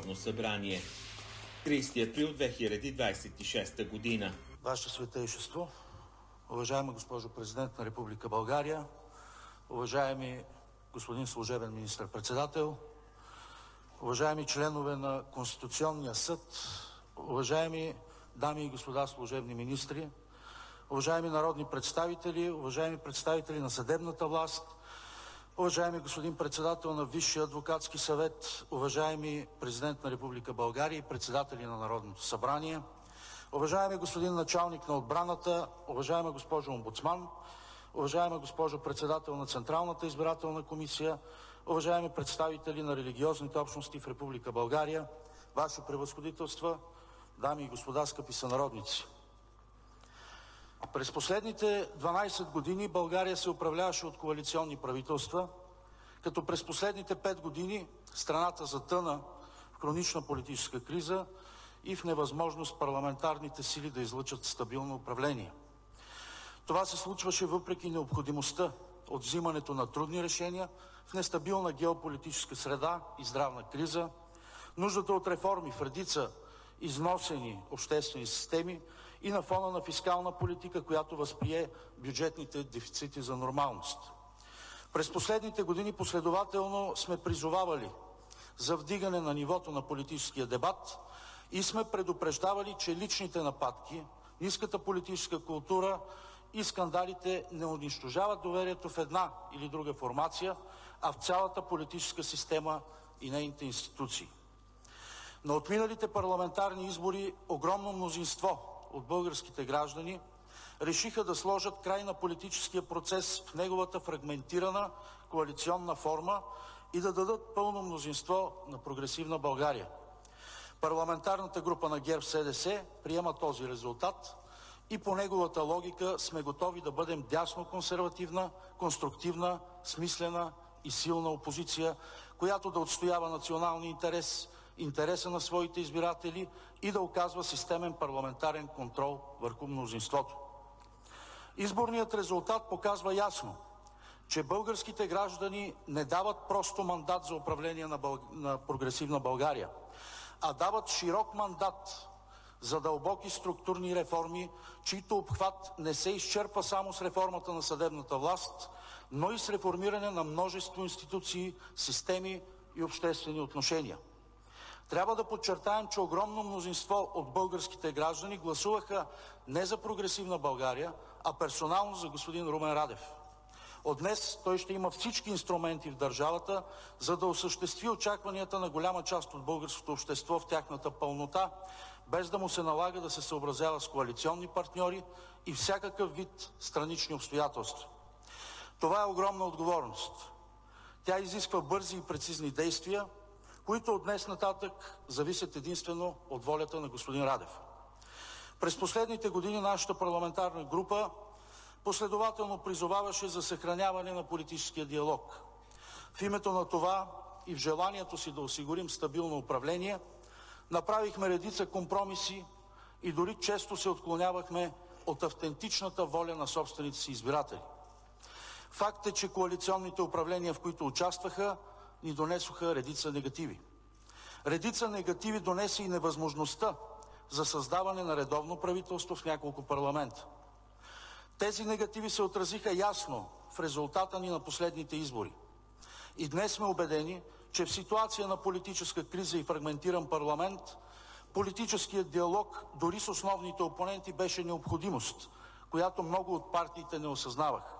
народно събрание. 30 април 2026 година. Ваше Светейшество, уважаема госпожо Президент на Република България, уважаеми господин служебен министър-председател, уважаеми членове на Конституционния съд, уважаеми дами и господа служебни министри, уважаеми народни представители, уважаеми представители на съдебната власт, уважаеми господин председател на Висшия адвокатски съвет, уважаеми Президент на Република България и председатели на Народното събрание, уважаеми господин началник на отбраната, уважаема госпожо омбудсман, уважаема госпожо председател на Централната избирателна комисия, уважаеми представители на религиозните общности в Република България, Ваши превъзходителства, дами и господа, скъпи сънародници! През последните 12 години България се управляваше от коалиционни правителства, като през последните 5 години страната затъна в хронична политическа криза и в невъзможност парламентарните сили да излъчат стабилно управление. Това се случваше въпреки необходимостта от взимането на трудни решения в нестабилна геополитическа среда и здравна криза, нуждата от реформи в редица износени обществени системи и на фона на фискална политика, която възприе бюджетните дефицити за нормалност. През последните години последователно сме призовавали за вдигане на нивото на политическия дебат и сме предупреждавали, че личните нападки, ниската политическа култура и скандалите не унищожават доверието в една или друга формация, а в цялата политическа система и нейните институции. На отминалите парламентарни избори огромно мнозинство от българските граждани решиха да сложат край на политическия процес в неговата фрагментирана коалиционна форма и да дадат пълно мнозинство на Прогресивна България. Парламентарната група на ГЕРБ-СДС приема този резултат и по неговата логика сме готови да бъдем дясно-консервативна, конструктивна, смислена и силна опозиция, която да отстоява националния интерес, интереса на своите избиратели и да оказва системен парламентарен контрол върху мнозинството. Изборният резултат показва ясно, че българските граждани не дават просто мандат за управление на Прогресивна България, а дават широк мандат за дълбоки структурни реформи, чийто обхват не се изчерпва само с реформата на съдебната власт, но и с реформиране на множество институции, системи и обществени отношения. Трябва да подчертаем, че огромно мнозинство от българските граждани гласуваха не за Прогресивна България, а персонално за господин Румен Радев. От днес той ще има всички инструменти в държавата, за да осъществи очакванията на голяма част от българското общество в тяхната пълнота, без да му се налага да се съобразява с коалиционни партньори и всякакъв вид странични обстоятелства. Това е огромна отговорност. Тя изисква бързи и прецизни действия, които от днес нататък зависят единствено от волята на господин Радев. През последните години нашата парламентарна група последователно призоваваше за съхраняване на политическия диалог. В името на това и в желанието си да осигурим стабилно управление, направихме редица компромиси и дори често се отклонявахме от автентичната воля на собствените си избиратели. Факт е, че коалиционните управления, в които участваха, ни донесоха редица негативи. Редица негативи донесе и невъзможността за създаване на редовно правителство в няколко парламента. Тези негативи се отразиха ясно в резултата ни на последните избори. И днес сме убедени, че в ситуация на политическа криза и фрагментиран парламент, политическият диалог дори с основните опоненти беше необходимост, която много от партиите не осъзнаваха.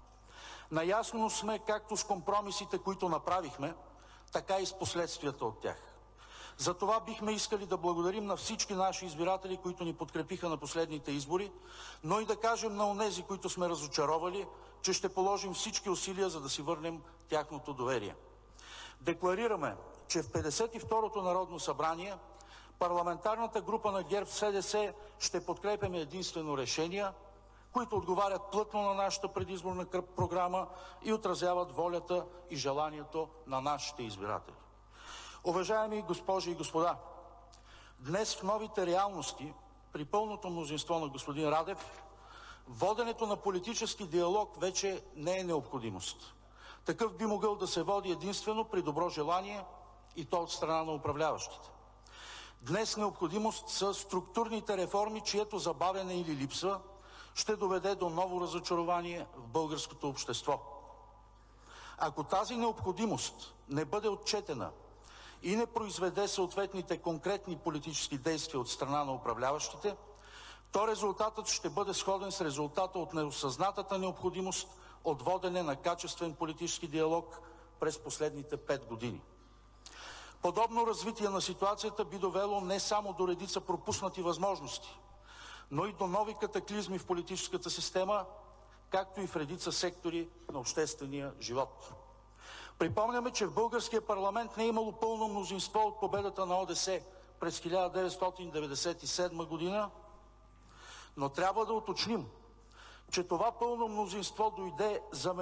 Наясно сме както с компромисите, които направихме, така и с последствията от тях. Затова бихме искали да благодарим на всички наши избиратели, които ни подкрепиха на последните избори, но и да кажем на онези, които сме разочаровали, че ще положим всички усилия, за да си върнем тяхното доверие. Декларираме, че в 52-то Народно събрание парламентарната група на ГЕРБ-СДС ще подкрепяме единствено решения, които отговарят плътно на нашата предизборна програма и отразяват волята и желанието на нашите избиратели. Уважаеми госпожи и господа, днес в новите реалности, при пълното мнозинство на господин Радев, воденето на политически диалог вече не е необходимост. Такъв би могъл да се води единствено при добро желание и то от страна на управляващите. Днес необходимост са структурните реформи, чието забавяне или липса ще доведе до ново разочарование в българското общество. Ако тази необходимост не бъде отчетена и не произведе съответните конкретни политически действия от страна на управляващите, то резултатът ще бъде сходен с резултата от неосъзнатата необходимост от водене на качествен политически диалог през последните 5 години. Подобно развитие на ситуацията би довело не само до редица пропуснати възможности, но и до нови катаклизми в политическата система, както и в редица сектори на обществения живот. Припомняме, че в българския парламент не е имало пълно мнозинство от победата на ОДС през 1997 година, но трябва да уточним, че това пълно мнозинство дойде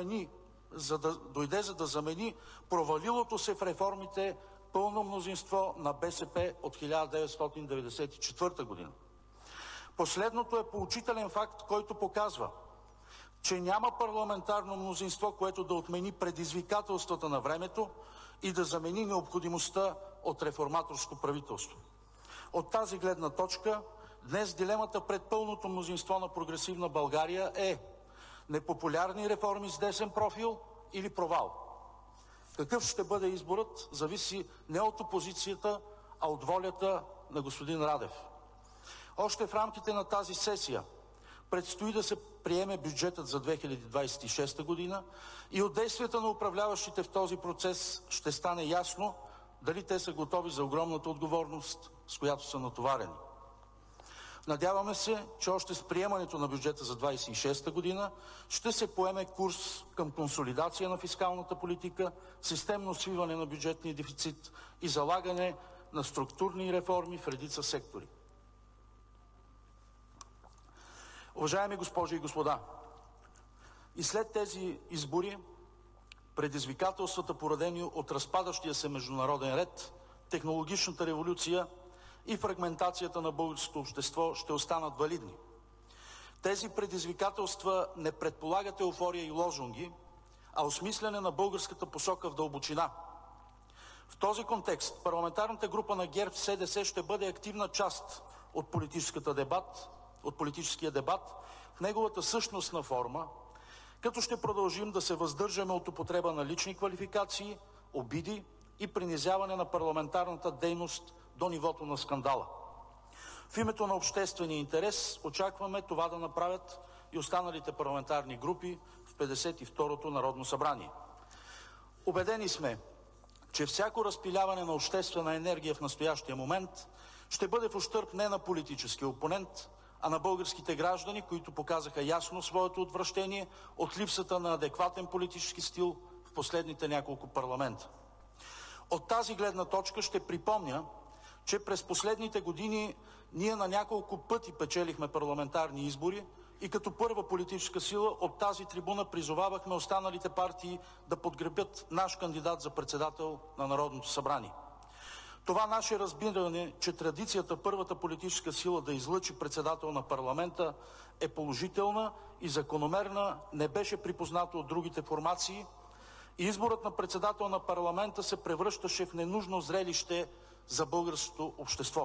за да замени провалилото се в реформите пълно мнозинство на БСП от 1994 година. Последното е поучителен факт, който показва, че няма парламентарно мнозинство, което да отмени предизвикателствата на времето и да замени необходимостта от реформаторско правителство. От тази гледна точка днес дилемата пред пълното мнозинство на прогресивна България е непопулярни реформи с десен профил или провал. Какъв ще бъде изборът, зависи не от опозицията, а от волята на господин Радев. Още в рамките на тази сесия предстои да се приеме бюджетът за 2026 година и от действията на управляващите в този процес ще стане ясно дали те са готови за огромната отговорност, с която са натоварени. Надяваме се, че още с приемането на бюджета за 2026 година ще се поеме курс към консолидация на фискалната политика, системно свиване на бюджетния дефицит и залагане на структурни реформи в редица сектори. Уважаеми госпожи и господа, и след тези избори предизвикателствата, породени от разпадащия се международен ред, технологичната революция и фрагментацията на българското общество ще останат валидни. Тези предизвикателства не предполагат еуфория и лозунги, а осмисляне на българската посока в дълбочина. В този контекст парламентарната група на ГЕРБ-СДС ще бъде активна част от политическия дебат в неговата същностна форма, като ще продължим да се въздържаме от употреба на лични квалификации, обиди и принизяване на парламентарната дейност до нивото на скандала. В името на обществения интерес очакваме това да направят и останалите парламентарни групи в 52-то Народно събрание. Убедени сме, че всяко разпиляване на обществена енергия в настоящия момент ще бъде в ущърб не на политическия опонент, а на българските граждани, които показаха ясно своето отвращение от липсата на адекватен политически стил в последните няколко парламента. От тази гледна точка ще припомня, че през последните години ние на няколко пъти печелихме парламентарни избори и като първа политическа сила от тази трибуна призовавахме останалите партии да подкрепят наш кандидат за председател на Народното събрание. Това наше разбиране, че традицията първата политическа сила да излъчи председател на парламента е положителна и закономерна, не беше припознато от другите формации и изборът на председател на парламента се превръщаше в ненужно зрелище за българското общество.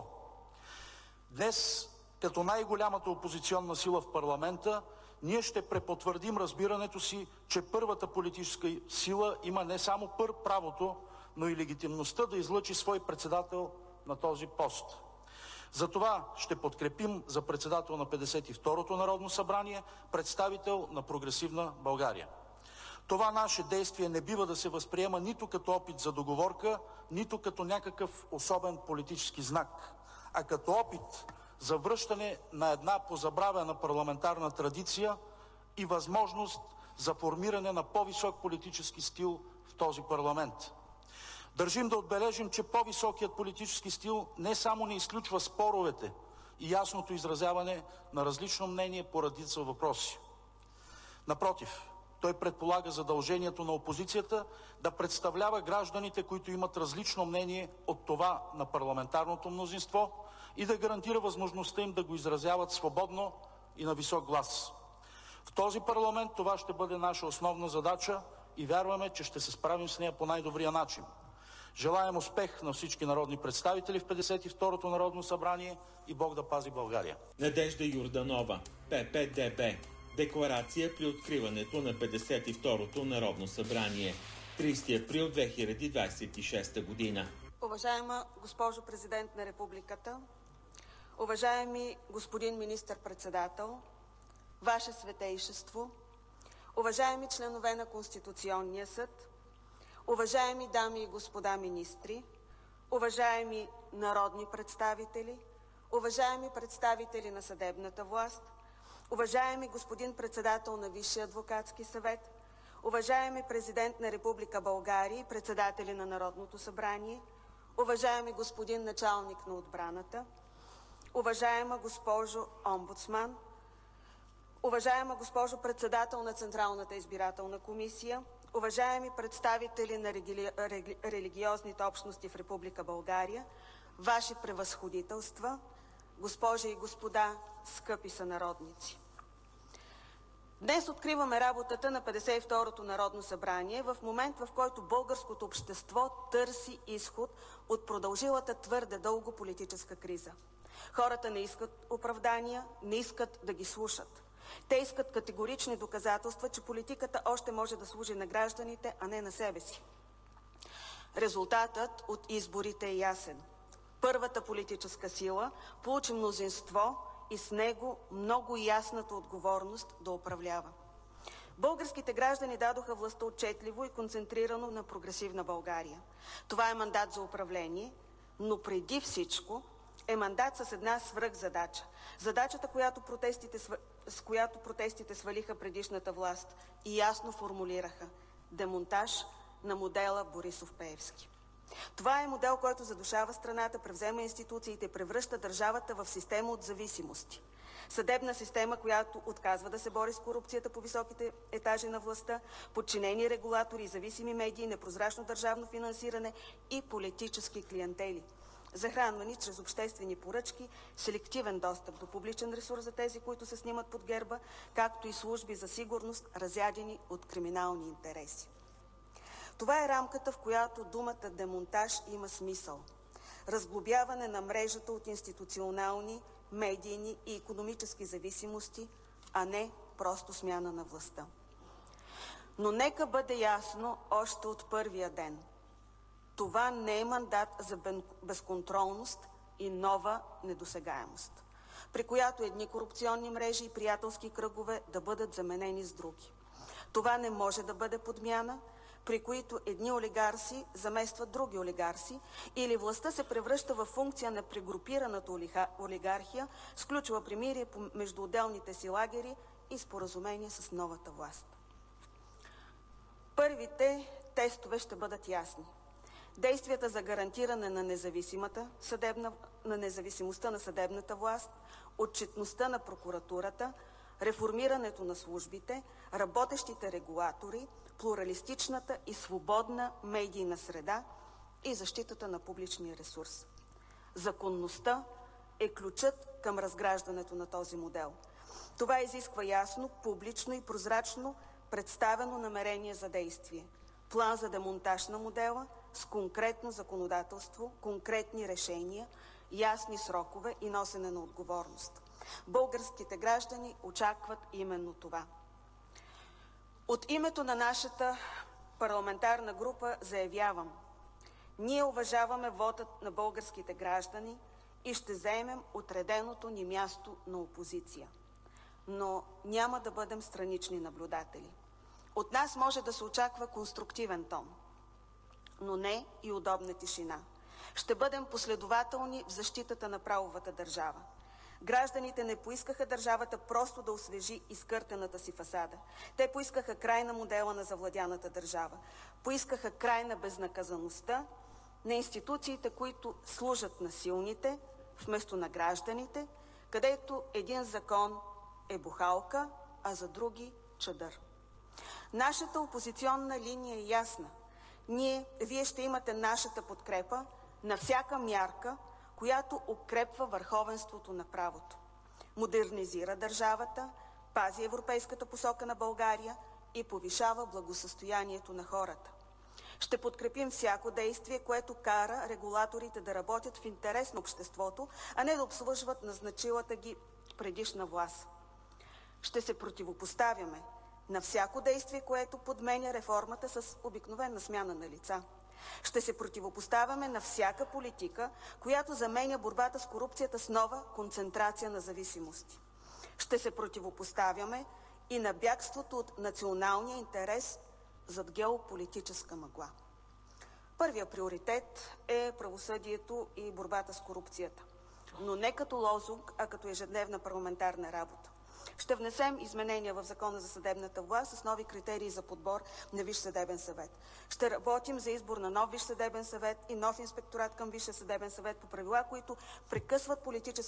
Днес, като най-голямата опозиционна сила в парламента, ние ще препотвърдим разбирането си, че първата политическа сила има не само правото, но и легитимността да излъчи свой председател на този пост. Затова ще подкрепим за председател на 52-то Народно събрание представител на прогресивна България. Това наше действие не бива да се възприема нито като опит за договорка, нито като някакъв особен политически знак, а като опит за връщане на една позабравена парламентарна традиция и възможност за формиране на по-висок политически стил в този парламент. Държим да отбележим, че по-високият политически стил не само не изключва споровете и ясното изразяване на различно мнение по редица въпроси. Напротив, той предполага задължението на опозицията да представлява гражданите, които имат различно мнение от това на парламентарното мнозинство и да гарантира възможността им да го изразяват свободно и на висок глас. В този парламент това ще бъде наша основна задача и вярваме, че ще се справим с нея по най-добрия начин. Желаем успех на всички народни представители в 52-то Народно събрание и Бог да пази България. Надежда Йорданова, ППДБ. Декларация при откриването на 52-то Народно събрание. 30 април 2026 година. Уважаема госпожо Президент на Републиката, уважаеми господин министър-председател, Ваше Светейшество, уважаеми членове на Конституционния съд, уважаеми дами и господа министри, уважаеми народни представители, уважаеми представители на съдебната власт, уважаеми господин председател на Висшия адвокатски съвет, уважаеми президент на Република България и председатели на Народното събрание, уважаеми господин началник на отбраната, уважаема госпожо омбудсман, уважаема госпожо председател на Централната избирателна комисия, уважаеми представители на религиозните общности в Република България, Ваши превъзходителства, госпожи и господа, скъпи сънародници! Днес откриваме работата на 52-то Народно събрание в момент, в който българското общество търси изход от продължилата твърде дълго политическа криза. Хората не искат оправдания, не искат да ги слушат. Те искат категорични доказателства, че политиката още може да служи на гражданите, а не на себе си. Резултатът от изборите е ясен. Първата политическа сила получи мнозинство и с него много ясната отговорност да управлява. Българските граждани дадоха властта отчетливо и концентрирано на прогресивна България. Това е мандат за управление, но преди всичко е мандат с една свръхзадача. Задачата, с която протестите свалиха предишната власт и ясно формулираха – демонтаж на модела Борисов-Пеевски. Това е модел, който задушава страната, превзема институциите и превръща държавата в система от зависимости. Съдебна система, която отказва да се бори с корупцията по високите етажи на властта, подчинени регулатори, зависими медии, непрозрачно държавно финансиране и политически клиентели. Захранвани чрез обществени поръчки, селективен достъп до публичен ресурс за тези, които се снимат под герба, както и служби за сигурност, разядени от криминални интереси. Това е рамката, в която думата демонтаж има смисъл. Разглобяване на мрежата от институционални, медийни и икономически зависимости, а не просто смяна на властта. Но нека бъде ясно още от първия ден. Това не е мандат за безконтролност и нова недосегаемост, при която едни корупционни мрежи и приятелски кръгове да бъдат заменени с други. Това не може да бъде подмяна, при които едни олигарси заместват други олигарси или властта се превръща в функция на прегрупираната олигархия, сключва примирие между отделните си лагери и споразумение с новата власт. Първите тестове ще бъдат ясни. Действията за гарантиране на независимостта на съдебната власт, отчетността на прокуратурата, реформирането на службите, работещите регулатори, плуралистичната и свободна медийна среда и защитата на публичния ресурс. Законността е ключът към разграждането на този модел. Това изисква ясно, публично и прозрачно представено намерение за действие. План за демонтаж на модела с конкретно законодателство, конкретни решения, ясни срокове и носене на отговорност. Българските граждани очакват именно това. От името на нашата парламентарна група заявявам: ние уважаваме вотът на българските граждани и ще заемем отреденото ни място на опозиция. Но няма да бъдем странични наблюдатели. От нас може да се очаква конструктивен тон, но не и удобна тишина. Ще бъдем последователни в защитата на правовата държава. Гражданите не поискаха държавата просто да освежи изкъртената си фасада. Те поискаха край на модела на завладяната държава. Поискаха край на безнаказаността, на институциите, които служат на силните, вместо на гражданите, където един закон е бухалка, а за други чадър. Нашата опозиционна линия е ясна. Вие ще имате нашата подкрепа на всяка мярка, която укрепва върховенството на правото, модернизира държавата, пази европейската посока на България и повишава благосъстоянието на хората. Ще подкрепим всяко действие, което кара регулаторите да работят в интерес на обществото, а не да обслужват назначилата ги предишна власт. Ще се противопоставяме на всяко действие, което подменя реформата с обикновена смяна на лица. Ще се противопоставяме на всяка политика, която заменя борбата с корупцията с нова концентрация на зависимости. Ще се противопоставяме и на бягството от националния интерес зад геополитическа мъгла. Първият приоритет е правосъдието и борбата с корупцията, но не като лозунг, а като ежедневна парламентарна работа. Ще внесем изменения в Закона за съдебната власт с нови критерии за подбор на Висш съдебен съвет. Ще работим за избор на нов Висш съдебен съвет и нов инспекторат към Висшия съдебен съвет по правила, които прекъсват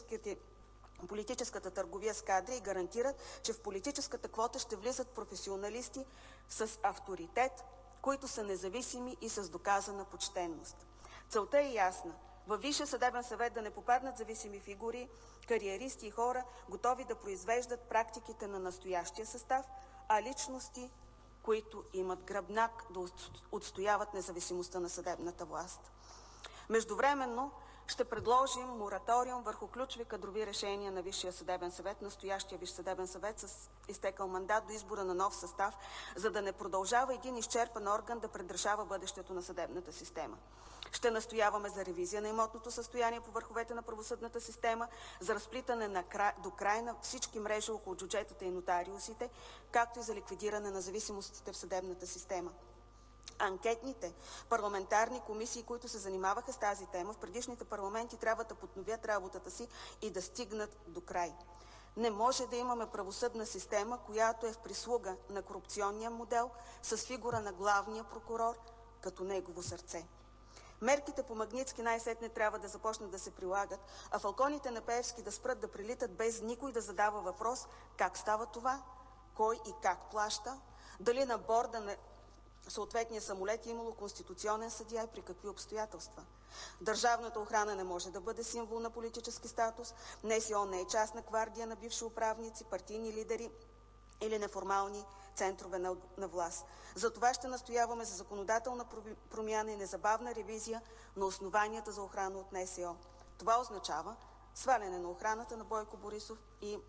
политическата търговия с кадри и гарантират, че в политическата квота ще влизат професионалисти с авторитет, които са независими и с доказана почтенност. Целта е ясна. Във Висшия съдебен съвет да не попаднат зависими фигури, кариеристи и хора, готови да произвеждат практиките на настоящия състав, а личности, които имат гръбнак да отстояват независимостта на съдебната власт. Междувременно ще предложим мораториум върху ключови кадрови решения на Висшия съдебен съвет, настоящия Висш съдебен съвет с изтекал мандат до избора на нов състав, за да не продължава един изчерпан орган да предрешава бъдещето на съдебната система. Ще настояваме за ревизия на имотното състояние по върховете на правосъдната система, за разплитане до край на всички мрежи около джуджетата и нотариусите, както и за ликвидиране на зависимостите в съдебната система. Анкетните парламентарни комисии, които се занимаваха с тази тема в предишните парламенти, трябва да подновят работата си и да стигнат до край. Не може да имаме правосъдна система, която е в прислуга на корупционния модел с фигура на главния прокурор като негово сърце. Мерките по Магнитски най-сетне трябва да започнат да се прилагат, а фалконите на Пеевски да спрат да прилитат без никой да задава въпрос как става това, кой и как плаща, дали на борда на съответния самолет е имало конституционен съдия и при какви обстоятелства. Държавната охрана не може да бъде символ на политически статус, НСО не е частна гвардия на бивши управници, партийни лидери или неформални центрове на власт. Затова ще настояваме за законодателна промяна и незабавна ревизия на основанията за охрана от НСО. Това означава сваляне на охраната на Бойко Борисов и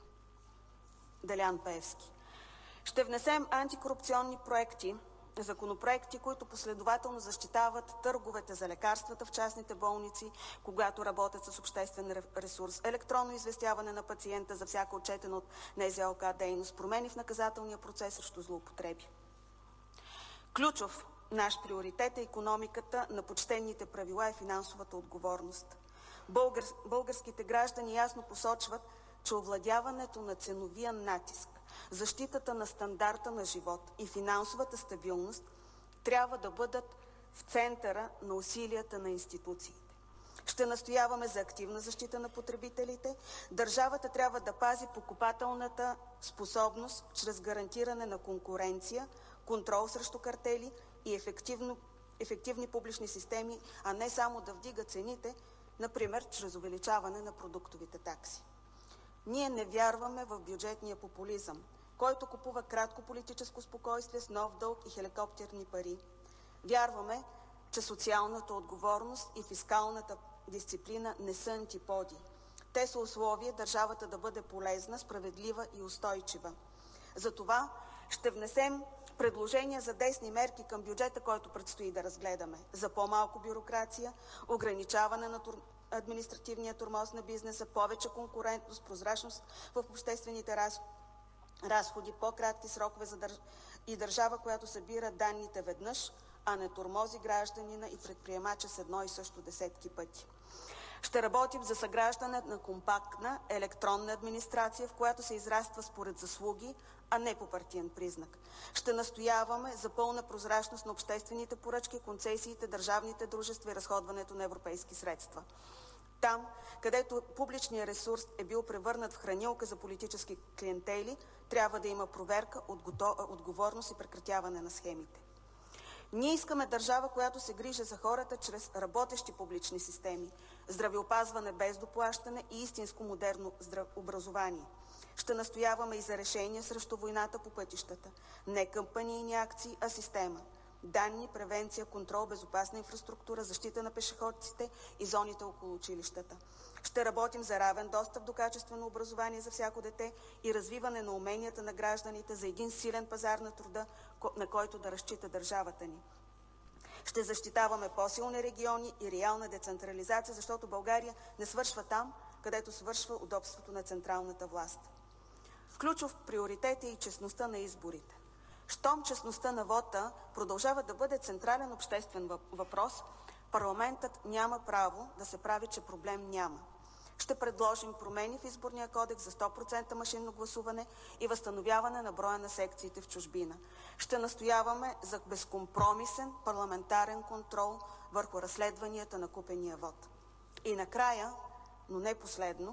Делян Пеевски. Ще внесем антикорупционни законопроекти, които последователно защитават търговете за лекарствата в частните болници, когато работят с обществен ресурс, електронно известяване на пациента за всяка отчетена от НЗОК дейност, промени в наказателния процес срещу злоупотреби. Ключов наш приоритет е икономиката на почтените правила и финансовата отговорност. Българските граждани ясно посочват, че овладяването на ценовия натиск, защитата на стандарта на живот и финансовата стабилност трябва да бъдат в центъра на усилията на институциите. Ще настояваме за активна защита на потребителите. Държавата трябва да пази покупателната способност чрез гарантиране на конкуренция, контрол срещу картели и ефективни публични системи, а не само да вдига цените, например чрез увеличаване на продуктовите такси. Ние не вярваме в бюджетния популизъм, който купува кратко политическо спокойствие с нов дълг и хеликоптерни пари. Вярваме, че социалната отговорност и фискалната дисциплина не са антиподи. Те са условия държавата да бъде полезна, справедлива и устойчива. Затова ще внесем предложения за десни мерки към бюджета, който предстои да разгледаме. За по-малко бюрокрация, ограничаване на административния тормоз на бизнеса, повече конкурентност, прозрачност в обществените разходи, по-кратки срокове и държава, която събира данните веднъж, а не тормози гражданина и предприемача с едно и също десетки пъти. Ще работим за съграждане на компактна електронна администрация, в която се израства според заслуги, а не по партиен признак. Ще настояваме за пълна прозрачност на обществените поръчки, концесиите, държавните дружества и разходването на европейски средства. Там, където публичният ресурс е бил превърнат в хранилка за политически клиентели, трябва да има проверка, отговорност и прекратяване на схемите. Ние искаме държава, която се грижи за хората чрез работещи публични системи, здравеопазване без доплащане и истинско модерно образование. Ще настояваме и за решение срещу войната по пътищата. Не кампанийни акции, а система. данни, превенция, контрол, безопасна инфраструктура, защита на пешеходците и зоните около училищата. Ще работим за равен достъп до качествено образование за всяко дете и развиване на уменията на гражданите за един силен пазар на труда, на който да разчита държавата ни. Ще защитаваме по-силни региони и реална децентрализация, защото България не свършва там, където свършва удобството на централната власт. Ключов приоритет е и честността на изборите. Щом честността на вота продължава да бъде централен обществен въпрос, парламентът няма право да се прави, че проблем няма. Ще предложим промени в изборния кодекс за 100% машинно гласуване и възстановяване на броя на секциите в чужбина. Ще настояваме за безкомпромисен парламентарен контрол върху разследванията на купения вод. И накрая, но не последно,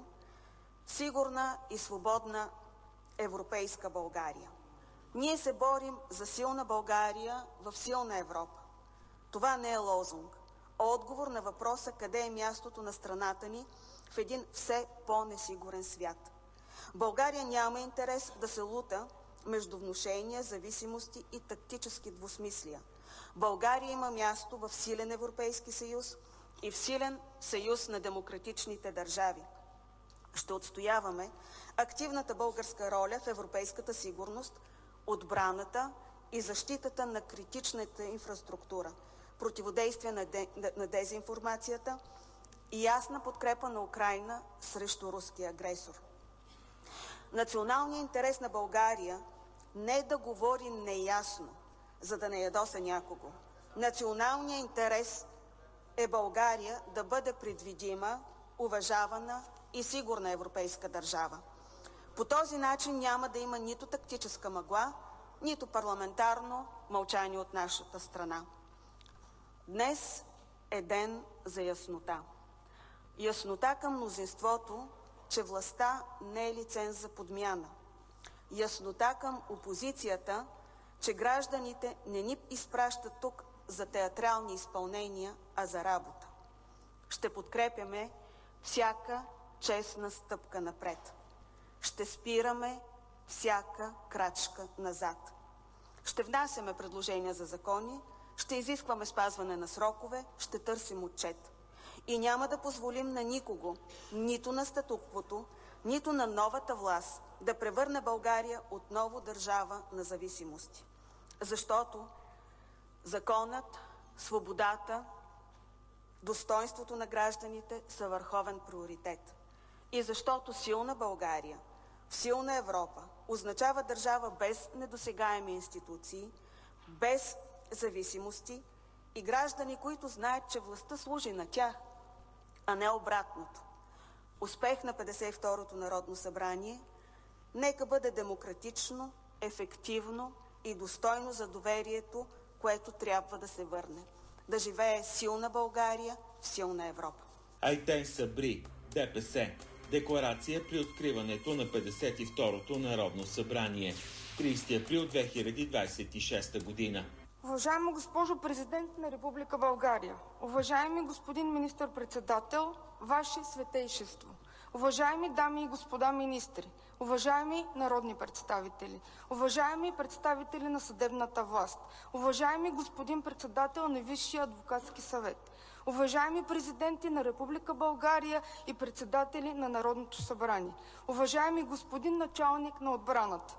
сигурна и свободна европейска България. Ние се борим за силна България в силна Европа. Това не е лозунг, а отговор на въпроса къде е мястото на страната ни в един все по-несигурен свят. България няма интерес да се лута между внушения, зависимости и тактически двусмислия. България има място в силен Европейски съюз и в силен съюз на демократичните държави. Ще отстояваме активната българска роля в европейската сигурност, отбраната и защитата на критичната инфраструктура, противодействие на дезинформацията и ясна подкрепа на Украйна срещу руския агресор. Националният интерес на България не е да говори неясно, за да не ядоса някого. Националният интерес е България да бъде предвидима, уважавана и сигурна европейска държава. По този начин няма да има нито тактическа мъгла, нито парламентарно мълчание от нашата страна. Днес е ден за яснота. Яснота към мнозинството, че властта не е лиценз за подмяна. Яснота към опозицията, че гражданите не ни изпращат тук за театрални изпълнения, а за работа. Ще подкрепяме всяка честна стъпка напред. Ще спираме всяка крачка назад. Ще внасяме предложения за закони, ще изискваме спазване на срокове, ще търсим отчет. И няма да позволим на никого, нито на статуквото, нито на новата власт, да превърне България отново държава на зависимости. Защото законът, свободата, достоинството на гражданите са върховен приоритет. И защото силна България, в силна Европа означава държава без недосегаеми институции, без зависимости и граждани, които знаят, че властта служи на тях, а не обратното. Успех на 52-то Народно събрание нека бъде демократично, ефективно и достойно за доверието, което трябва да се върне. Да живее силна България в силна Европа. Айтен Сабри, ДПС. Декларация при откриването на 52-то Народно събрание. 30 април 2026 година. Уважаема госпожо Президент на Република България, уважаеми господин министър-председател, Ваше Светейшество, уважаеми дами и господа министри, уважаеми народни представители, уважаеми представители на съдебната власт, уважаеми господин председател на Висшия адвокатски съвет, уважаеми президенти на Република България и председатели на Народното събрание, уважаеми господин началник на отбраната,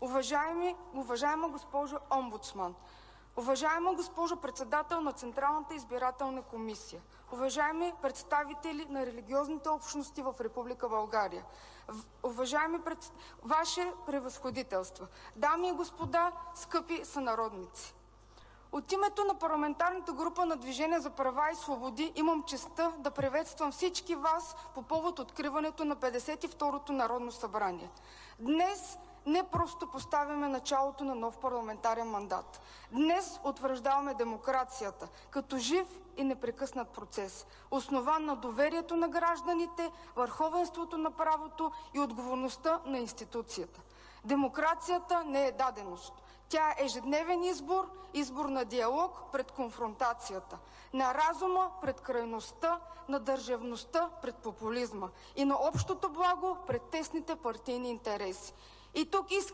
уважаема госпожо омбудсман, уважаема госпожо председател на Централната избирателна комисия, уважаеми представители на религиозните общности в Република България, уважаеми Ваше превъзходителство, дами и господа, скъпи сънародници! От името на парламентарната група на Движение за права и свободи имам честта да приветствам всички вас по повод откриването на 52-то Народно събрание. Днес не просто поставяме началото на нов парламентарен мандат. Днес утвърждаваме демокрацията като жив и непрекъснат процес, основан на доверието на гражданите, върховенството на правото и отговорността на институцията. Демокрацията не е даденост. Тя е ежедневен избор, избор на диалог пред конфронтацията, на разума пред крайността, на държавността пред популизма и на общото благо пред тесните партийни интереси. И тук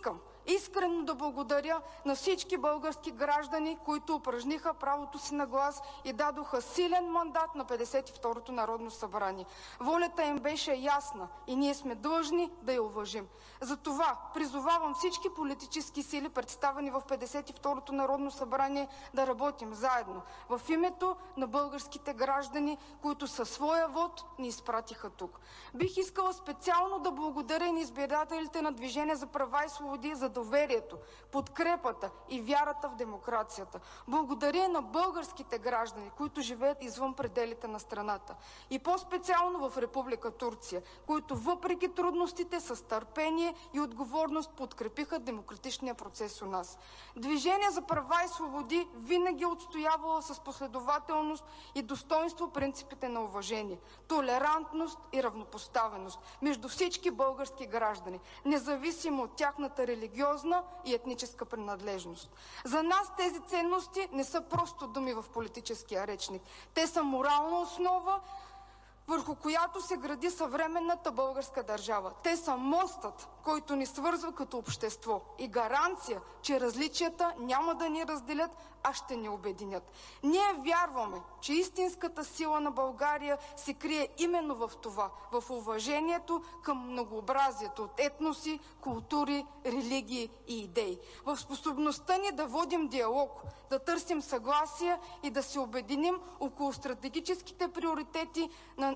искрено да благодаря на всички български граждани, които упражниха правото си на глас и дадоха силен мандат на 52-то Народно събрание. Волята им беше ясна и ние сме длъжни да я уважим. Затова призовавам всички политически сили, представени в 52-то Народно събрание, да работим заедно в името на българските граждани, които със своя вод ни изпратиха тук. Бих искала специално да благодаря на избирателите на Движение за права и свободи за доверието, подкрепата и вярата в демокрацията. Благодаря на българските граждани, които живеят извън пределите на страната. И по-специално в Република Турция, които въпреки трудностите с търпение и отговорност подкрепиха демократичния процес у нас. Движение за права и свободи винаги е отстоявало с последователност и достоинство принципите на уважение, толерантност и равнопоставеност между всички български граждани, независимо от тяхната религиозна и етническа принадлежност. За нас тези ценности не са просто думи в политическия речник. Те са морална основа, върху която се гради съвременната българска държава. Те са мостът, който ни свързва като общество и гаранция, че различията няма да ни разделят, а ще ни обединят. Ние вярваме, че истинската сила на България се крие именно в това, в уважението към многообразието от етноси, култури, религии и идеи. В способността ни да водим диалог, да търсим съгласие и да се обединим около стратегическите приоритети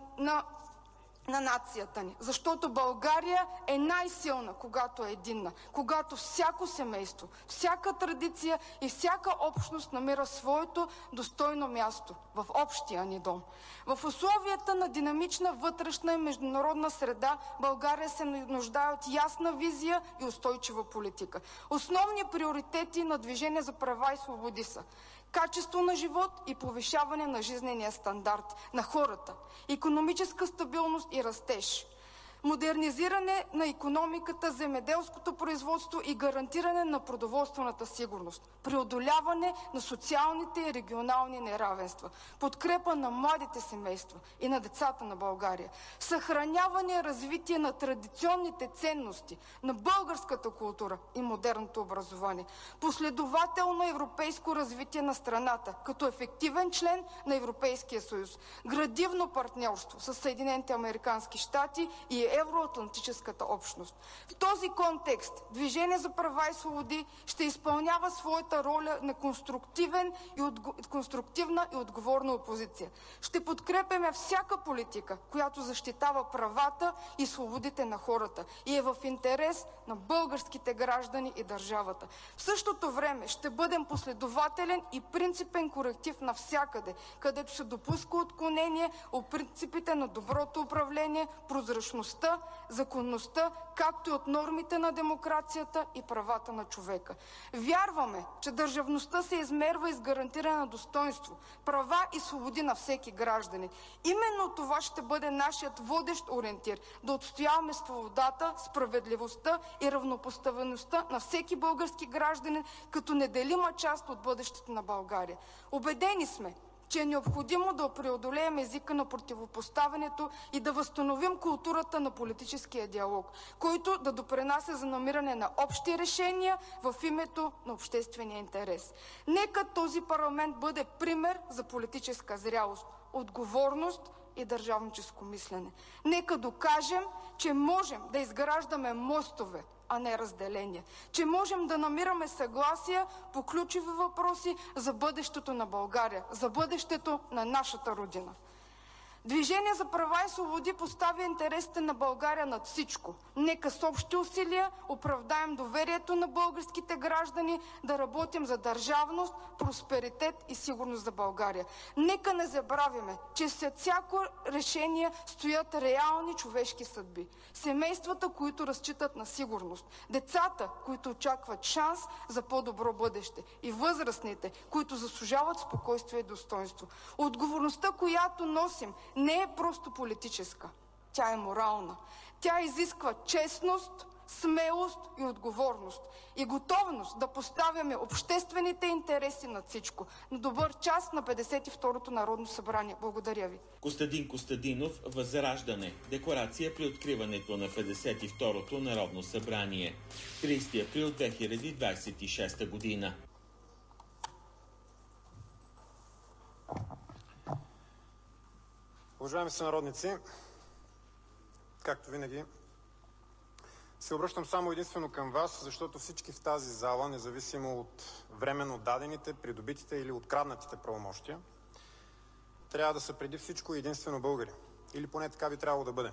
на нацията ни. Защото България е най-силна, когато е единна. Когато всяко семейство, всяка традиция и всяка общност намира своето достойно място в общия ни дом. В условията на динамична вътрешна и международна среда България се нуждае от ясна визия и устойчива политика. Основни приоритети на Движение за права и свободи са качество на живот и повишаване на жизнения стандарт на хората, икономическа стабилност и растеж, модернизиране на икономиката, земеделското производство и гарантиране на продоволствената сигурност, преодоляване на социалните и регионални неравенства, подкрепа на младите семейства и на децата на България, съхраняване и развитие на традиционните ценности, на българската култура и модерното образование, последователно европейско развитие на страната като ефективен член на Европейския съюз, градивно партньорство с Съединените американски щати и евроатлантическата общност. В този контекст Движение за права и свободи ще изпълнява своята роля на конструктивна и отговорна опозиция. Ще подкрепяме всяка политика, която защитава правата и свободите на хората и е в интерес на българските граждани и държавата. В същото време ще бъдем последователен и принципен коректив навсякъде, където се допуска отклонение от принципите на доброто управление, прозрачността, законността, както и от нормите на демокрацията и правата на човека. Вярваме, че държавността се измерва и с гарантиране на достоинство, права и свободи на всеки гражданин. Именно това ще бъде нашият водещ ориентир – да отстояваме свободата, справедливостта и равнопоставеността на всеки български гражданин като неделима част от бъдещето на България. Убедени сме, че е необходимо да преодолеем езика на противопоставянето и да възстановим културата на политическия диалог, който да допринася за намиране на общи решения в името на обществения интерес. Нека този парламент бъде пример за политическа зрялост, отговорност и държавническо мислене. Нека докажем, че можем да изграждаме мостове, а не разделения. Че можем да намираме съгласие по ключови въпроси за бъдещето на България, за бъдещето на нашата родина. Движение за права и свободи поставя интересите на България над всичко. Нека с общи усилия оправдаем доверието на българските граждани да работим за държавност, просперитет и сигурност за България. Нека не забравяме, че след всяко решение стоят реални човешки съдби. Семействата, които разчитат на сигурност. Децата, които очакват шанс за по-добро бъдеще. И възрастните, които заслужават спокойствие и достоинство. Отговорността, която носим, не е просто политическа. Тя е морална. Тя изисква честност, смелост и отговорност и готовност да поставяме обществените интереси над всичко. На добър час на 52-то Народно събрание. Благодаря ви. Костадин Костадинов, Възраждане. Декларация при откриването на 52-то Народно събрание. 30 април 2026 година. Уважаеми сънародници, както винаги, се обръщам само единствено към вас, защото всички в тази зала, независимо от временно дадените, придобитите или откраднатите правомощия, трябва да са преди всичко единствено българи. Или поне така би трябвало да бъде.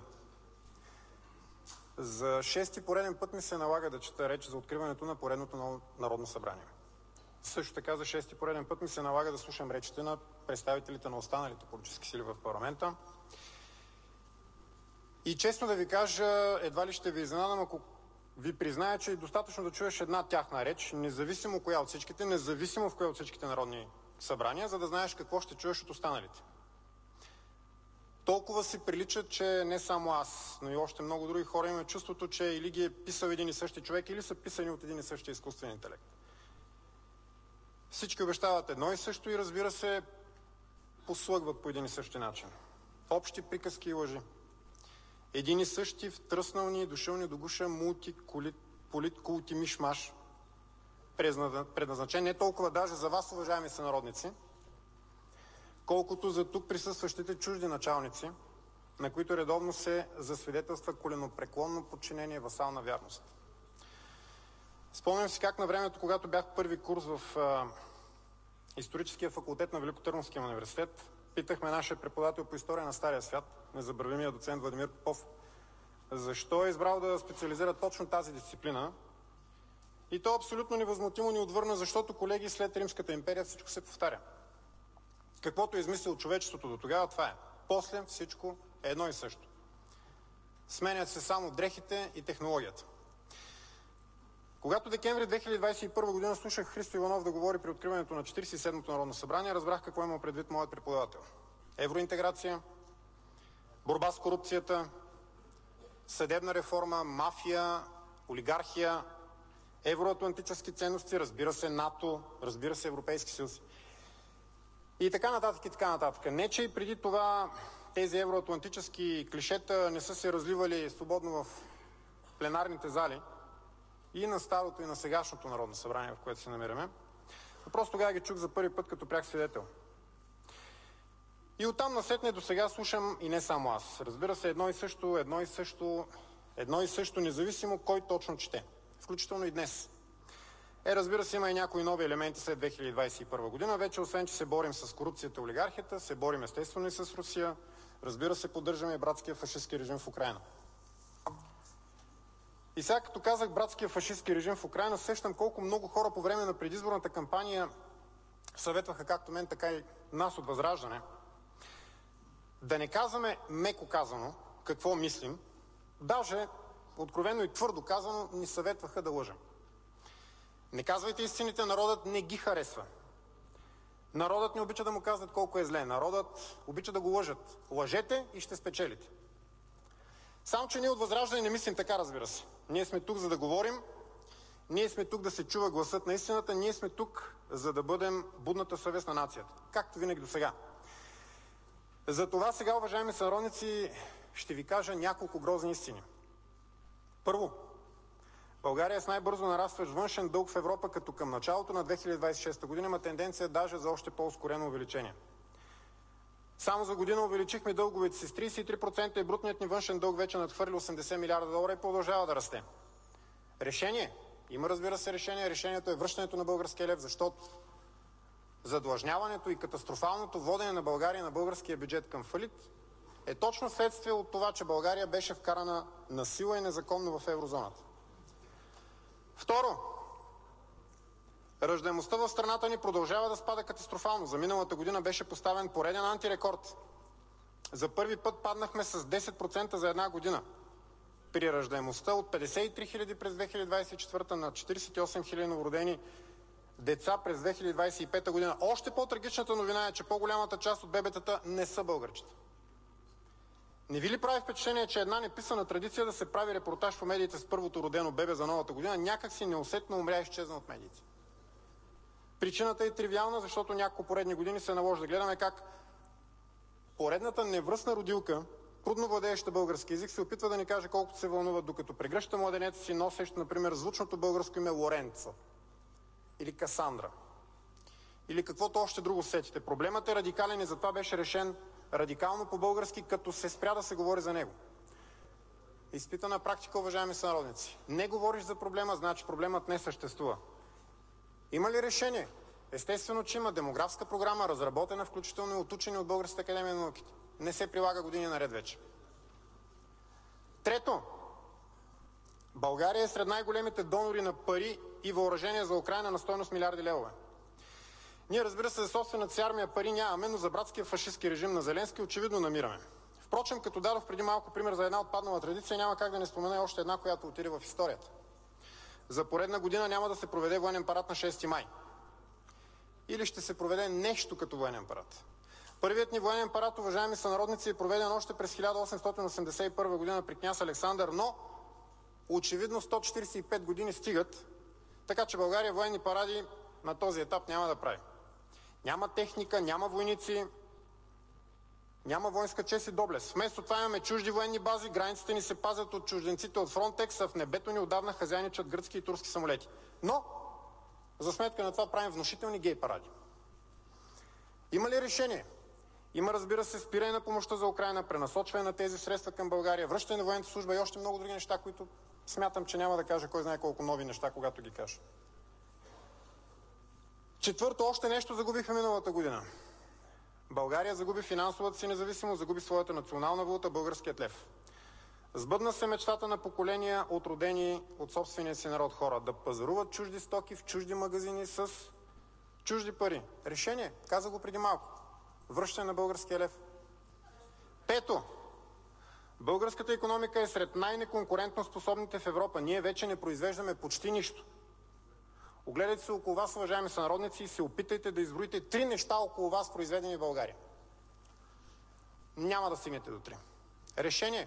За шести пореден път ми се налага да чета реч за откриването на поредното Народно събрание. Също така за шести пореден път ми се налага да слушам речите на представителите на останалите политически сили в парламента. И честно да ви кажа, едва ли ще ви изненадам, ако ви призная, че е достатъчно да чуеш една тяхна реч, независимо коя от всичките, независимо в кое от всичките народни събрания, за да знаеш какво ще чуеш от останалите. Толкова си приличат, че не само аз, но и още много други хора имаме чувството, че или ги е писал един и същи човек, или са писани от един и същи изкуствен интелект. Всички обещават едно и също и, разбира се, послъгват по един и същи начин. Общи приказки и лъжи. Един и същи втръснални и дошълни до гуша политкулти мишмаш, предназначен не толкова даже за вас, уважаеми сънародници, колкото за тук присъстващите чужди началници, на които редовно се засвидетелства коленопреклонно подчинение, васална вярност. Спомням си как на времето, когато бях първи курс в историческия факултет на Великотърновския университет, питахме нашия преподавател по история на Стария свят, незабравимия доцент Владимир Попов, защо е избрал да специализира точно тази дисциплина. И то абсолютно невъзмутимо ни отвърна, защото, колеги, след Римската империя всичко се повтаря. Каквото е измислил човечеството до тогава, това е. После всичко е едно и също. Сменят се само дрехите и технологията. Когато декември 2021 година слушах Христо Иванов да говори при откриването на 47-то Народно събрание, разбрах какво има предвид моят преподавател. Евроинтеграция, борба с корупцията, съдебна реформа, мафия, олигархия, евроатлантически ценности, разбира се НАТО, разбира се Европейски съюз. И така нататък, и така нататък. Не, че и преди това тези евроатлантически клишета не са се разливали свободно в пленарните зали и на старото, и на сегашното Народно събрание, в което се намираме. Но просто тогава ги чух за първи път като пряк свидетел. И оттам насетне до сега слушам и не само аз. Разбира се, едно и също, независимо кой точно чете. Включително и днес. Разбира се, има и някои нови елементи след 2021 година. Вече, освен че се борим с корупцията и олигархията, се борим естествено и с Русия. Разбира се, поддържаме и братския фашистски режим в Украйна. И сега, като казах братския фашистски режим в Украйна, сещам колко много хора по време на предизборната кампания съветваха както мен, така и нас от Възраждане да не казваме меко казано какво мислим, даже откровено и твърдо казано ни съветваха да лъжем. Не казвайте истините, народът не ги харесва. Народът не обича да му казват колко е зле. Народът обича да го лъжат. Лъжете и ще спечелите. Само че ние от Възраждане не мислим така, разбира се. Ние сме тук, за да говорим. Ние сме тук да се чува гласът на истината. Ние сме тук, за да бъдем будната съвест на нацията. Както винаги до сега. Затова сега, уважаеми сънародници, ще ви кажа няколко грозни истини. Първо, България с най-бързо нарастващ външен дълг в Европа, като към началото на 2026 година има тенденция даже за още по-ускорено увеличение. Само за година увеличихме дълговете си с 33% и брутният ни външен дълг вече надхвърли 80 милиарда долара и продължава да расте. Решение? Има, разбира се, решение. Решението е връщането на българския лев, защото задлъжняването и катастрофалното водене на България и на българския бюджет към фалит е точно следствие от това, че България беше вкарана насила и незаконно в еврозоната. Второ, раждаемостта в страната ни продължава да спада катастрофално. За миналата година беше поставен пореден антирекорд. За първи път паднахме с 10% за една година. При раждаемостта от 53 хиляди през 2024 на 48 хиляди новородени деца през 2025 година. Още по-трагичната новина е, че по-голямата част от бебетата не са българчета. Не ви ли прави впечатление, че една неписана традиция да се прави репортаж по медиите с първото родено бебе за новата година някак си неусетно умря и изчезна от медиите? Причината е тривиална, защото няколко поредни години се наложи да гледаме как поредната невръстна родилка, трудно владееща български език, се опитва да ни каже колкото се вълнува, докато прегръща младенеца си, носещ, например, звучното българско име Лоренцо или Касандра. Или каквото още друго сетите. Проблемът е радикален и затова беше решен радикално по-български, като се спря да се говори за него. Изпитана практика, уважаеми сънародници. Не говориш за проблема, значи проблемът не съществува. Има ли решение? Естествено, че има демографска програма, разработена включително и от учени от Българската академия на науките. Не се прилага години наред вече. Трето, България е сред най-големите донори на пари и въоръжения за Украйна на стойност милиарди левове. Ние, разбира се, за собствената си армия пари нямаме, но за братския фашистски режим на Зеленски очевидно намираме. Впрочем, като дадох преди малко пример за една отпаднала традиция, няма как да не спомена и още една, която отиде в историята. За поредна година няма да се проведе военен парад на 6 май. Или ще се проведе нещо като военен парад. Първият ни военен парад, уважаеми сънародници, е проведен още през 1881 година при княз Александър, но очевидно 145 години стигат, така че България военни паради на този етап няма да прави. Няма техника, няма войници, няма воинска чест и доблест. Вместо това имаме чужди военни бази, границите ни се пазят от чужденците от Фронтекс, а в небето ни отдавна хазяйничат гръцки и турски самолети. Но, за сметка на това правим внушителни гей паради. Има ли решение? Има, разбира се, спиране на помощта за Украйна, пренасочване на тези средства към България, връщане на военната служба и още много други неща, които смятам, че няма да кажа кой знае колко нови неща, когато ги кажа. Четвърто, още нещо загубихме миналата година. България загуби финансовата си независимост, загуби своята национална валута, българският лев. Сбъдна се мечтата на поколения, отродени от собствения си народ хора, да пазаруват чужди стоки в чужди магазини с чужди пари. Решение, каза го преди малко. Връщане на българския лев. Пето, българската икономика е сред най-неконкурентно способните в Европа. Ние вече не произвеждаме почти нищо. Огледайте се около вас, уважаеми сънародници, и се опитайте да изброите 3 неща около вас, произведени в България. Няма да стигнете до 3. Решение.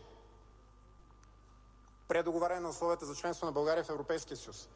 Предоговаряне на условията за членство на България в Европейския съюз.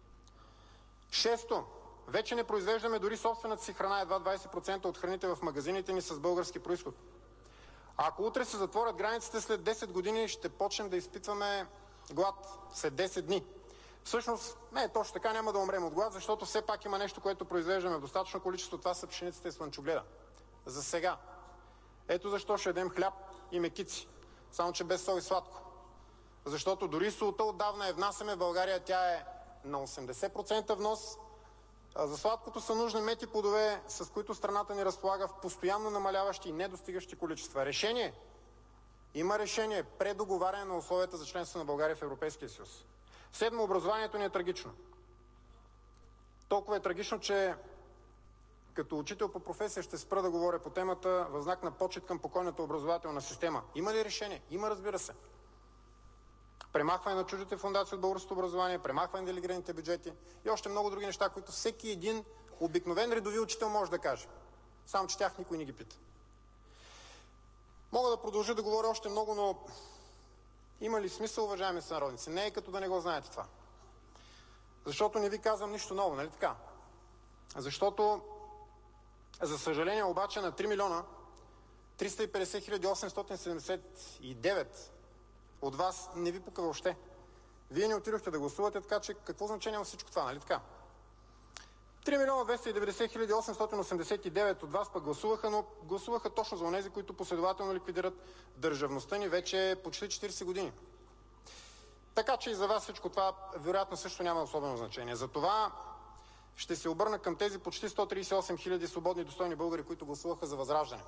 Шесто. Вече не произвеждаме дори собствената си храна, едва 20% от храните в магазините ни с български произход. Ако утре се затворят границите, след 10 години ще почнем да изпитваме глад. След 10 дни. Всъщност, не, точно така, няма да умрем от глад, защото все пак има нещо, което произвеждаме в достатъчно количество. Това са пшеницата и слънчогледа. За сега. Ето защо ще ядем хляб и мекици. Само че без сол и сладко. Защото дори солта отдавна внасяме в България, тя е на 80% внос. А за сладкото са нужни мети плодове, с които страната ни разполага в постоянно намаляващи и недостигащи количества. Решение? Има решение. Предоговаряне на условията за членство на България в Европейския съюз. Седмо, образованието ни е трагично. Толкова е трагично, че като учител по професия ще спра да говоря по темата в знак на почит към покойната образователна система. Има ли решение? Има, разбира се. Премахване на чуждите фондации от българското образование, премахване на делегираните бюджети и още много други неща, които всеки един обикновен редови учител може да каже. Само че тях никой не ги пита. Мога да продължа да говоря още много, но има ли смисъл, уважаеми сънародници? Не е като да не го знаете това. Защото не ви казвам нищо ново, нали така? Защото, за съжаление обаче, на 3 милиона 350 879 от вас не ви пука въобще. Вие не отидохте да гласувате, така че какво значение има всичко това, нали така? 3 милиона 290 889 от вас пък гласуваха, но гласуваха точно за онези, които последователно ликвидират държавността ни вече почти 40 години. Така че и за вас всичко това вероятно също няма особено значение. Затова ще се обърна към тези почти 138 хиляди свободни и достойни българи, които гласуваха за Възраждане.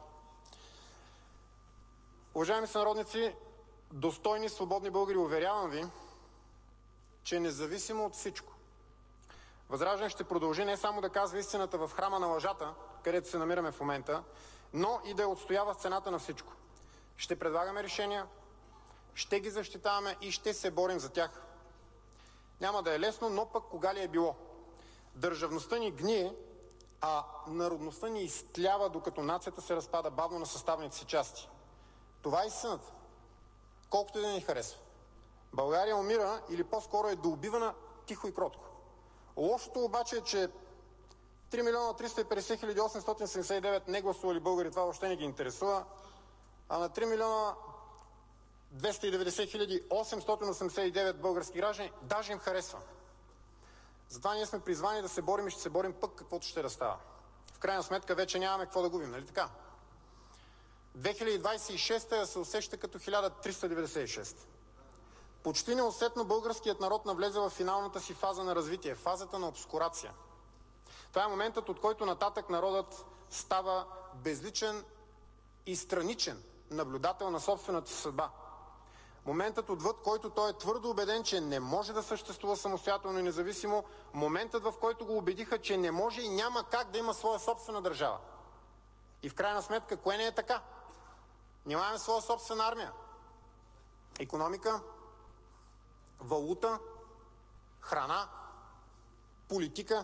Уважаеми сънародници, достойни, свободни българи, уверявам ви, че независимо от всичко, Възраждане ще продължи не само да казва истината в храма на лъжата, където се намираме в момента, но и да я отстоява в цената на всичко. Ще предлагаме решения, ще ги защитаваме и ще се борим за тях. Няма да е лесно, но пък кога ли е било? Държавността ни гние, а народността ни изтлява, докато нацията се разпада бавно на съставните си части. Това е истината. колкото и да ни харесва. България умира или по-скоро е доубивана тихо и кротко. Лошото обаче е, че 3 милиона 350 хиляди 879 не гласували българи, това въобще не ги интересува, а на 3 милиона 290 хиляди 889 български граждани даже им харесва. Затова ние сме призвани да се борим и ще се борим пък каквото ще да става. В крайна сметка вече нямаме какво да губим, нали така? 2026 се усеща като 1396. Почти неусетно българският народ навлезе в финалната си фаза на развитие, фазата на обскурация. Това е моментът, от който нататък народът става безличен и страничен наблюдател на собствената си съдба. Моментът, отвъд който той е твърдо убеден, че не може да съществува самостоятелно и независимо. Моментът, в който го убедиха, че не може и няма как да има своя собствена държава. И в крайна сметка, кое не е така? Нямаме своя собствена армия, икономика, валута, храна, политика.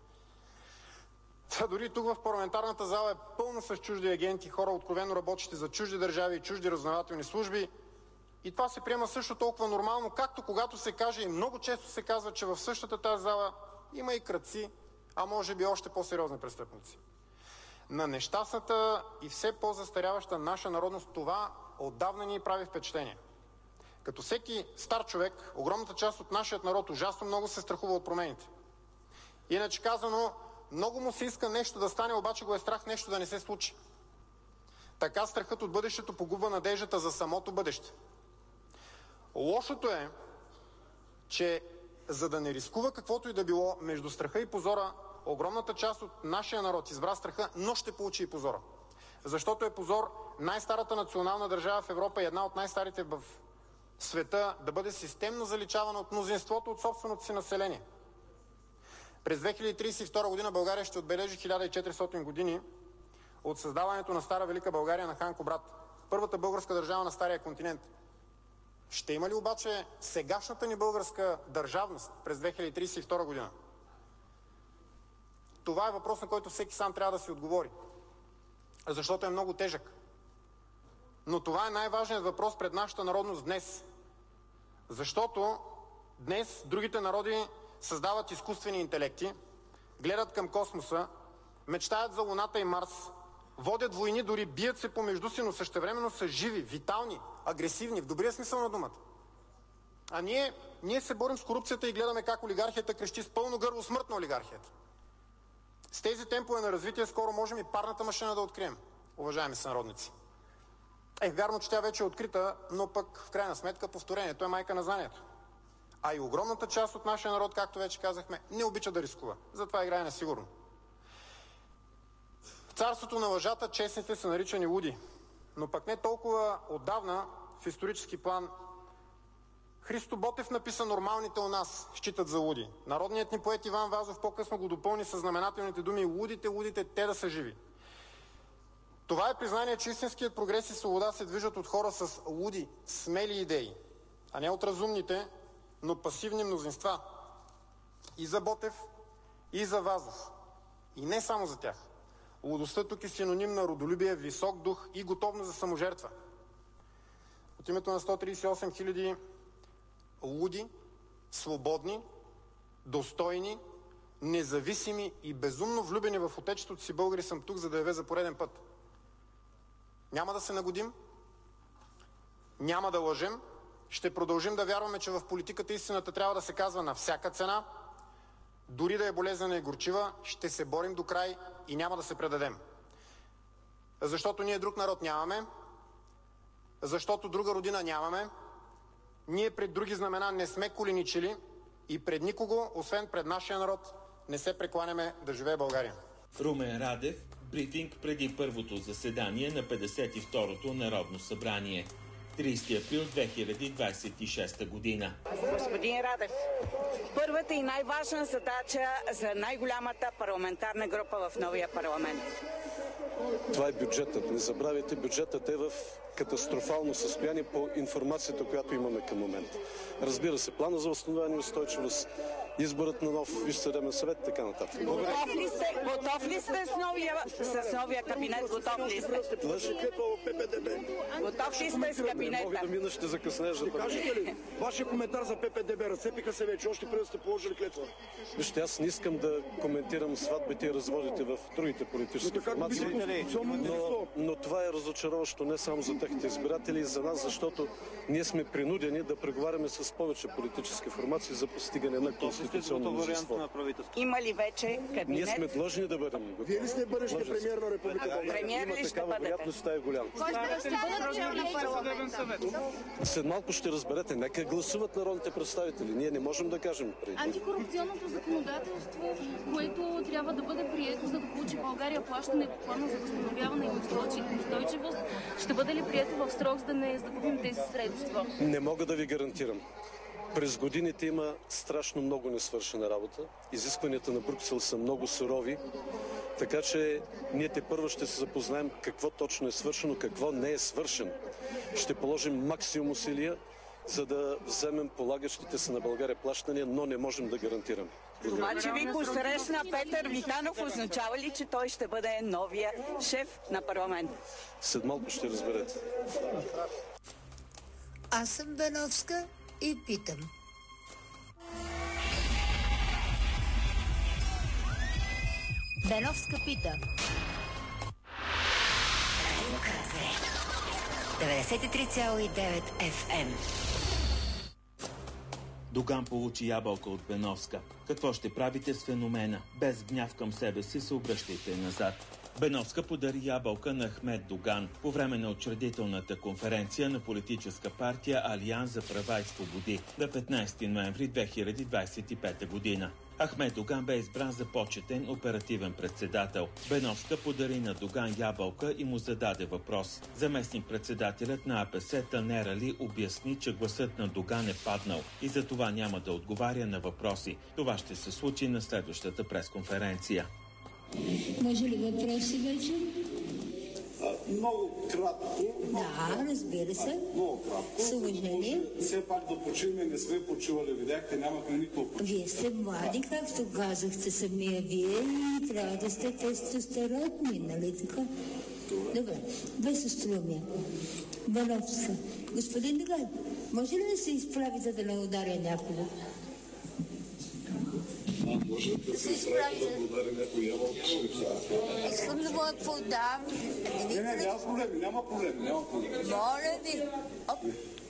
Дори тук в парламентарната зала е пълно с чужди агенти, хора откровено работещи за чужди държави и чужди разузнавателни служби. И това се приема също толкова нормално, както когато се каже, и много често се казва, че в същата тази зала има и крадци, а може би още по-сериозни престъпници. На нещастната и все по-застаряваща наша народност това отдавна ни прави впечатление. Като всеки стар човек, огромната част от нашия народ ужасно много се страхува от промените. Иначе казано, много му се иска нещо да стане, обаче го е страх нещо да не се случи. Така страхът от бъдещето погубва надеждата за самото бъдеще. Лошото е, че за да не рискува каквото и да било между страха и позора, огромната част от нашия народ избра страха, но ще получи и позора. Защото е позор най-старата национална държава в Европа и една от най-старите в света да бъде системно заличавана от мнозинството от собственото си население. През 2032 година България ще отбележи 1400 години от създаването на Стара Велика България на хан Кубрат, първата българска държава на Стария континент. Ще има ли обаче сегашната ни българска държавност през 2032 година? Това е въпрос, на който всеки сам трябва да си отговори, защото е много тежък. Но това е най-важният въпрос пред нашата народност днес. Защото днес другите народи създават изкуствени интелекти, гледат към космоса, мечтаят за Луната и Марс, водят войни, дори бият се помежду си, но същевременно са живи, витални, агресивни, в добрия смисъл на думата. А ние се борим с корупцията и гледаме как олигархията крещи с пълно гърло смърт на олигархията. С тези темпове на развитие скоро можем и парната машина да открием, уважаеми сънародници. Вярно, че тя вече е открита, но пък в крайна сметка повторението е майка на знанието. А и огромната част от нашия народ, както вече казахме, не обича да рискува. Затова играе на сигурно. В царството на лъжата честните са наричани луди. Но пък не толкова отдавна, в исторически план, Христо Ботев написа нормалните у нас считат за луди. Народният ни поет Иван Вазов по-късно го допълни с знаменателните думи лудите, те да са живи. Това е признание, че истинският прогрес и свобода се движат от хора с луди, смели идеи, а не от разумните, но пасивни мнозинства. И за Ботев, и за Вазов. И не само за тях. Лудостта тук е синоним на родолюбие, висок дух и готовност за саможертва. От името на 138 хиляди луди, свободни, достойни, независими и безумно влюбени в отечеството си българи съм тук, за да явя за пореден път. Няма да се нагодим, няма да лъжем, ще продължим да вярваме, че в политиката истината трябва да се казва на всяка цена, дори да е болезнена и горчива, ще се борим до край и няма да се предадем. Защото ние друг народ нямаме, защото друга родина нямаме, ние пред други знамена не сме коленичили и пред никого, освен пред нашия народ, не се прекланяме да живее България. Румен Радев, брифинг преди първото заседание на 52-то Народно събрание. 30 април 2026 година. Господин Радев, първата и най-важна задача за най-голямата парламентарна група в новия парламент. Това е бюджетът. Не забравяйте, бюджетът е в катастрофално състояние по информацията, която имаме към момента. Разбира се, плана за възстановяване и устойчивост, изборът на нов Висш съдебен съвет и така нататък. Готов ли сте с новия кабинет? Готов ли сте? Готов ли сте с кабинета? Не мога да мина, ще закъснеш. Кажете ли, вашия коментар за ППДБ, разцепиха се вече, още преди да сте положили клетва? Вижте, аз не искам да коментирам сватбите и разводите в другите политически формации, но това е разочароващо не само за техните избиратели и за нас, защото ние сме принудени да преговаряме с повече политически формации за постигане на конституционно мнозинство. Има ли вече кабинет? Ние сме длъжни да бъдем готови. Вие ли сте бъдещите премиер на Република България? Премиер ли ще бъдете? Вероятността е голяма. Кой ще представлява на парламента? След малко ще разберете. Нека гласуват народните представители. Ние не можем да кажем преди. Антикорупционното законодателство, което трябва да бъде прието, за да получи България плащане по плана за възстановяване и устойчивост, ще бъде ли прието в срок, за да не загубим тези средства? Не мога да ви гарантирам. През годините има страшно много несвършена работа. Изискванията на Брюксел са много сурови, така че ние тепърва ще се запознаем какво точно е свършено, какво не е свършено. Ще положим максимум усилия, за да вземем полагащите се на България плащания, но не можем да гарантираме. Това, че ви посрещна Петър Витанов, означава ли, че той ще бъде новия шеф на парламент? След малко ще разберете. Аз съм Беновска и питам. Беновска пита. 93,9 FM. Доган получи ябълка от Беновска. Какво ще правите с феномена? Без гняв към себе си се обръщайте назад. Беновска подари ябълка на Ахмед Доган по време на учредителната конференция на политическа партия Алианс за права и свободи на 15 ноември 2025 година. Ахмед Доган бе избран за почетен оперативен председател. Беновска подари на Доган ябълка и му зададе въпрос. Заместник-председателят на АПС Танер Али обясни, че гласът на Доган е паднал и за това няма да отговаря на въпроси. Това ще се случи на следващата пресконференция. Може ли въпроси вече? Много кратко. Да, разбира се. Много кратко. С уважение. Все пак да почиваме, не сме почивали, видяхте, нямахме никакво. Вие сте млади, както казахте самия вие, и трябва да сте тестостеронни, нали така? Добре, без остроумие. Беновска. Господин Доган, може ли да се изправите да не ударя някого? Може да се изправи да удари някой ябълка. Искам да му я подам. Няма проблеми, няма проблеми. Моля ви. Оп.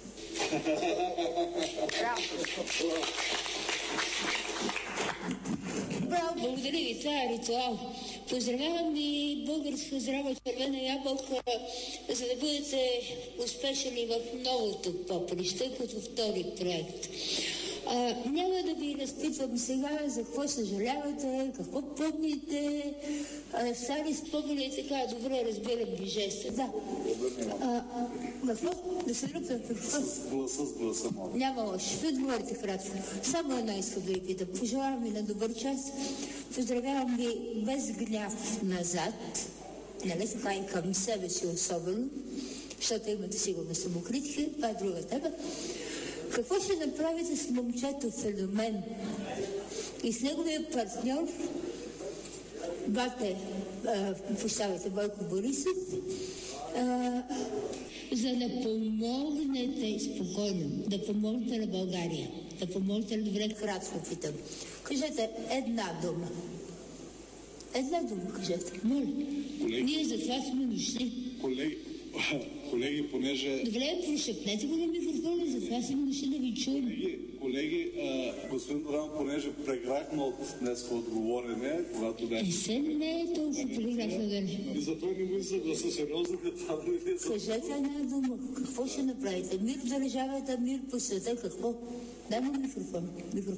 Браво, благодаря ви, това е ритуал. Поздравявам ви българска здрава червена ябълка, за да бъдете успешни в новото поприще, като втори проект. Няма да ви разпитвам сега за какво съжалявате, какво помните, стари спомени и така, добре разбирам ви жеста. Да. Какво? Да се ръпвам какво? С гласа, моля. Няма лошо. Ще отговорите кратко. Само едно искам да ви питам. Пожелавам ви на добър час. Поздравявам ви без гняв назад. Нали така и към себе си особено, защото имате сигурно самокритика. Това е друга тема. Какво ще направите с момчето Феномен и с неговия партньор Бойко Борисов, за да помогнете спокойно, да помогнете на България, да помогнете на добре, кратко питам. Кажете една дума. Една дума кажете. Моля. Ние за това сме дошли. Колеги, понеже... Добре, прошепнете го на микрофона, за това сме дошли да ви чуем. Колеги, господин Доган, понеже преграхме от днес отговорене, когато беше... Не е толкова преграхме да не. И затова не му съгласа сериозно, като да не са... Кажете една дума. Какво ще направите? Мир в държавата, мир по света, какво? Дай му микрофон.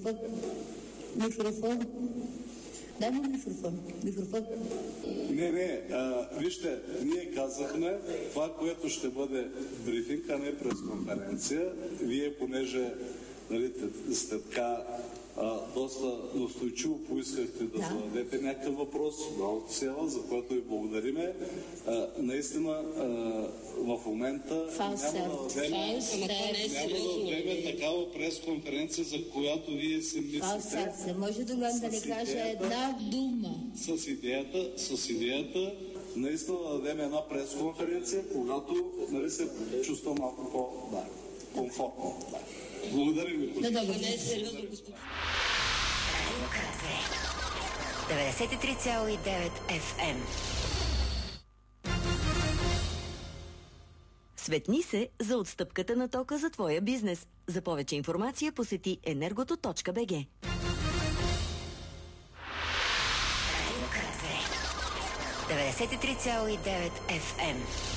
Дай му микрофон. Не, вижте, ние казахме това, което ще бъде брифинг, а не пресконференция. Вие, понеже нали, сте така доста настойчиво поискахте да зададете някакъв въпрос, Сева, за което ви благодариме. Наистина в момента няма да дадем такава пресконференция, за която вие си мислите. Не може да не кажа една дума. С идеята наистина да дадем една пресконференция, когато, нали, се чувства малко по-комфортно. Благодаря ви. Добре. 93,9 FM. Светни се за отстъпката на тока за твоя бизнес. За повече информация посети energoto.bg. 93,9 FM.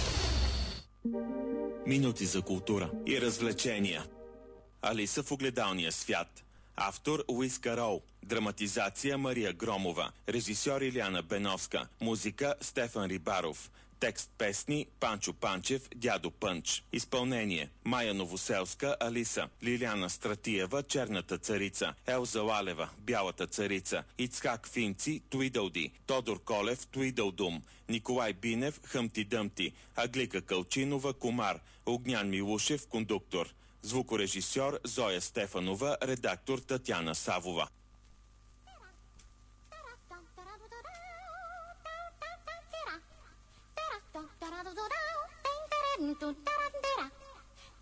Минути за култура и развлечения. Алиса в огледалния свят. Автор Луис Карол. Драматизация Мария Громова. Режисьор Илияна Беновска. Музика Стефан Рибаров. Текст песни Панчо Панчев, Дядо Пънч. Изпълнение Майя Новоселска, Алиса, Лиляна Стратиева, Черната царица, Елза Лалева, Бялата царица, Ицхак Финци, Туидълди, Тодор Колев, Туидълдум, Николай Бинев, Хъмти Дъмти, Аглика Кълчинова, Комар, Огнян Милушев, кондуктор. Звукорежисьор Зоя Стефанова, редактор Татяна Савова. Dun